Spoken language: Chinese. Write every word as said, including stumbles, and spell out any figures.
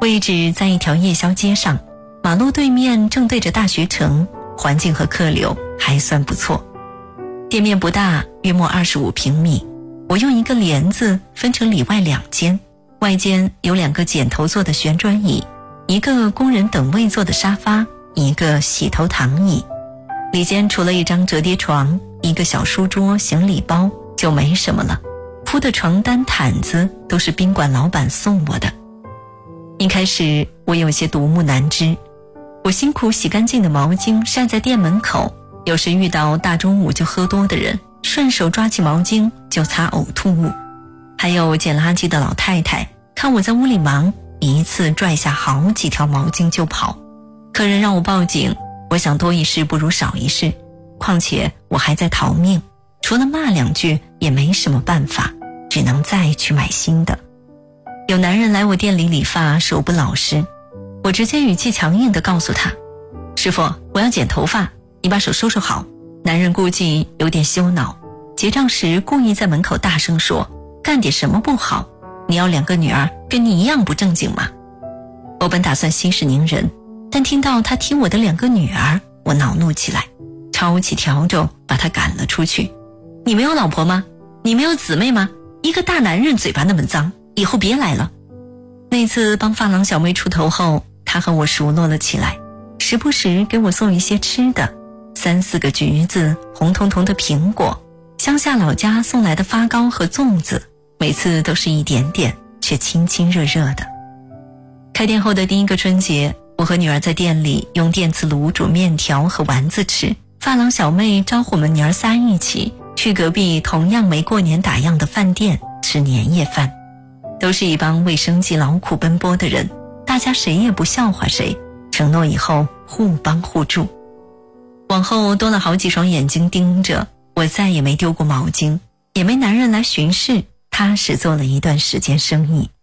位置在一条夜宵街上，马路对面正对着大学城，环境和客流还算不错。店面不大，约莫二十五平米，我用一个帘子分成里外两间，外间有两个剪头做的旋转椅，一个工人等位坐的沙发，一个洗头躺椅。里间除了一张折叠床，一个小书桌、行李包，就没什么了。铺的床单毯子都是宾馆老板送我的。一开始我有些独木难支，我辛苦洗干净的毛巾晒在店门口，有时遇到大中午就喝多的人，顺手抓起毛巾就擦呕吐物。还有捡垃圾的老太太，看我在屋里忙，一次拽下好几条毛巾就跑。客人让我报警，我想多一事不如少一事，况且我还在逃命，除了骂两句也没什么办法，只能再去买新的。有男人来我店里理发，手不老实，我直接语气强硬地告诉他，师傅，我要剪头发，你把手收拾好。男人估计有点羞恼，结账时故意在门口大声说，干点什么不好？你要两个女儿跟你一样不正经吗？我本打算息事宁人，但听到他提我的两个女儿，我恼怒起来，抄起笤帚把他赶了出去。你没有老婆吗？你没有姊妹吗？一个大男人嘴巴那么脏，以后别来了。那次帮发廊小妹出头后，他和我熟络了起来，时不时给我送一些吃的，三四个橘子，红彤彤的苹果，乡下老家送来的发糕和粽子，每次都是一点点，却亲亲热热的。开店后的第一个春节，我和女儿在店里用电磁炉煮面条和丸子吃，发廊小妹招呼我们娘儿仨一起去隔壁同样没过年打烊的饭店吃年夜饭。都是一帮为生计劳苦奔波的人，大家谁也不笑话谁，承诺以后互帮互助。往后多了好几双眼睛盯着，我再也没丢过毛巾，也没男人来巡视，踏实做了一段时间生意。